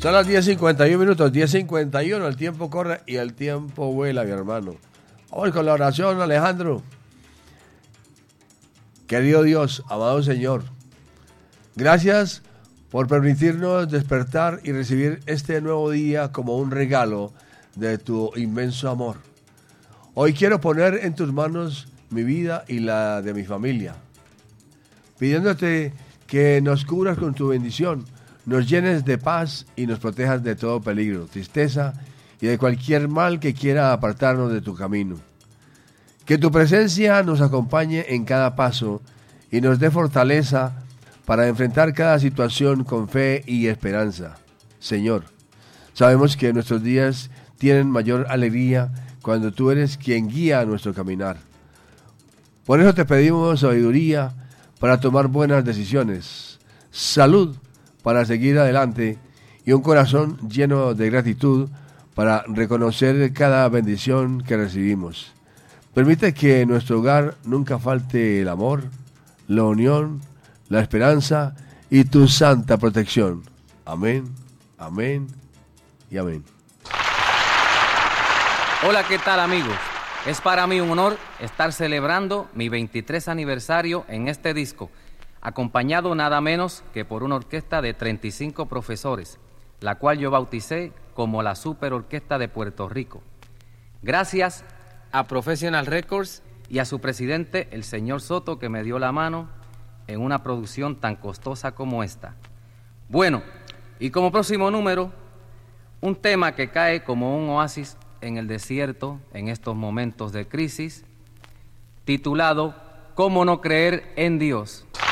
Son las 10:51 minutos, 10:51, el tiempo corre y el tiempo vuela, mi hermano. Vamos con la oración, Alejandro. Querido Dios, amado Señor, gracias por permitirnos despertar y recibir este nuevo día como un regalo de tu inmenso amor. Hoy quiero poner en tus manos mi vida y la de mi familia, pidiéndote que nos cubras con tu bendición, nos llenes de paz y nos protejas de todo peligro, tristeza y de cualquier mal que quiera apartarnos de tu camino. Que tu presencia nos acompañe en cada paso y nos dé fortaleza para enfrentar cada situación con fe y esperanza. Señor, sabemos que nuestros días tienen mayor alegría cuando tú eres quien guía nuestro caminar. Por eso te pedimos sabiduría para tomar buenas decisiones, salud para seguir adelante y un corazón lleno de gratitud para reconocer cada bendición que recibimos. Permite que en nuestro hogar nunca falte el amor, la unión, la esperanza y tu santa protección. Amén, amén y amén. Hola, ¿qué tal, amigos? Es para mí un honor estar celebrando mi 23 aniversario en este disco, acompañado nada menos que por una orquesta de 35 profesores, la cual yo bauticé como la Super Orquesta de Puerto Rico. Gracias a Professional Records y a su presidente, el señor Soto, que me dio la mano en una producción tan costosa como esta. Bueno, y como próximo número, un tema que cae como un oasis en el desierto en estos momentos de crisis, titulado ¿Cómo no creer en Dios?